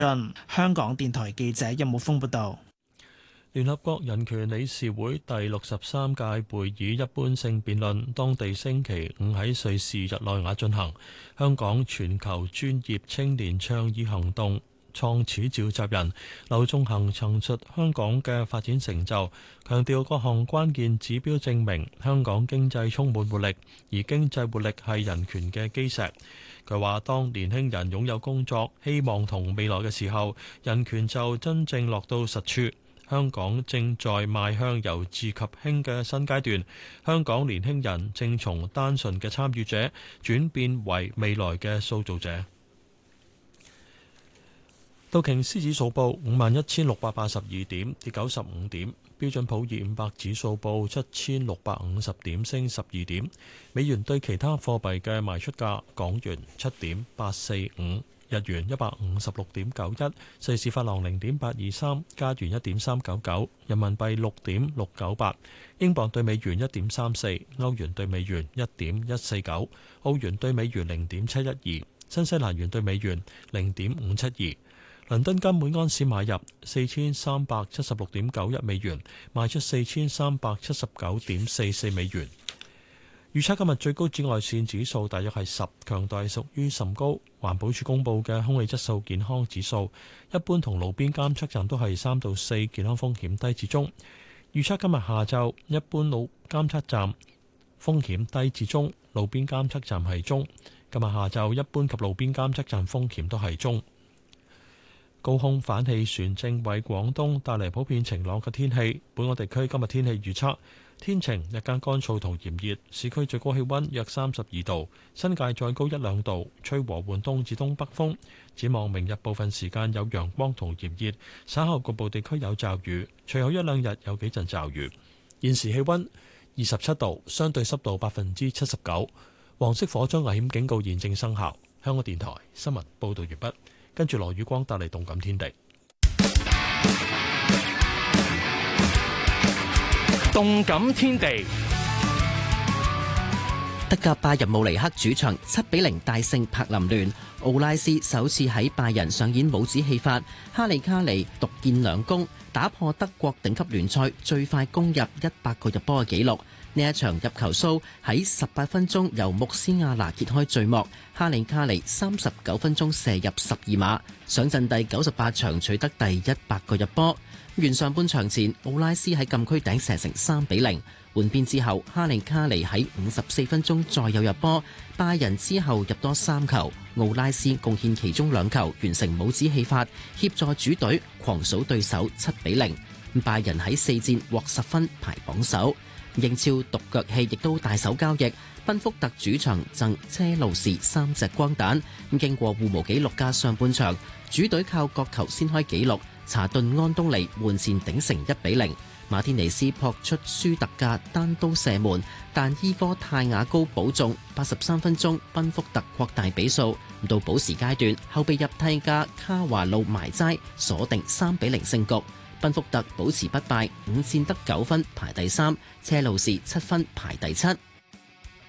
香港電台記者任武峰報道。 聯合國人權理事會第63屆會議一般性辯論，當地星期五喺瑞士日內瓦進行。香港全球專業青年倡議行動創始召集人劉仲恒陳述香港嘅發展成就，強調各項關鍵指標證明香港經濟充滿活力，而經濟活力係人權嘅基石。佢話：當年輕人擁有工作、希望同未來嘅時候，人權就真正落到實處。香港正在邁向由治及興嘅新階段，香港年輕人正從單純嘅參與者轉變為未來嘅塑造者。道瓊斯指數報51,682點，跌95點；標準普爾500指數報7,650點，升12點。美元對其他貨幣嘅賣出價：港元7.845。日元156.91，瑞士法郎0.823，加元1.399，人民幣6.698，英鎊對美元1.34，歐元對美元1.149，澳元對美元0.712，新西蘭元對美元0.572。倫敦金每安士買入4376.91美元，賣出4379.44美元。預測今日最高紫外線指數大約係10，強度係屬於甚高。環保署公布嘅空氣質素健康指數，一般同路邊監測站都係3到4，健康風險低至中。預測今日下晝一般路監測站風險低至中，路邊監測站係中。今日下晝一般及路邊監測站風險都係中。高空反氣旋正為廣東帶嚟普遍晴朗嘅天氣。本港地區今日天氣預測。天晴，日間乾燥同炎熱，市區最高氣溫約32度，新界再高1-2度，吹和緩東至東北風。展望明日部分時間有陽光同炎熱，稍後局部地區有驟雨，隨後1-2日有幾陣驟雨。現時氣溫27度，相對濕度79%，黃色火災危險警告現正生效。香港電台新聞報道完畢，跟住羅宇光帶嚟動感天地。 動感天地，德甲拜仁慕尼黑主場7-0大勝柏林聯，奧拉斯首次喺拜仁上演帽子戲法，哈利卡尼獨建兩功，打破德國頂級聯賽最快攻入100個入波嘅紀錄。呢一場入球數喺18分鐘由穆斯亞拿揭開序幕，哈利卡尼39分鐘射入12碼，上陣第98場取得第100個入波。完上半場前，奧拉斯喺禁區頂射成3-0。換邊之後，哈利卡尼喺54分鐘再有入波，拜仁之後入多3球，奧拉斯貢獻其中2球，完成帽子戲法，協助主隊狂掃對手7-0。拜仁喺4戰獲10分排榜首。英超獨腳戲亦都大手交易，賓福特主場贈車路士3隻光蛋。經過互無紀錄嘅上半場，主隊靠角球先開紀錄，查頓安東尼門前頂成1-0。馬天尼斯撲出舒特嘅單刀射門，但伊科泰亞高保中。83分鐘，賓福特擴大比數。到補時階段，後備入替嘅卡華路埋齋鎖定3-0勝局。賓福特保持不敗，5戰得9分排第3，車路士7分排第7。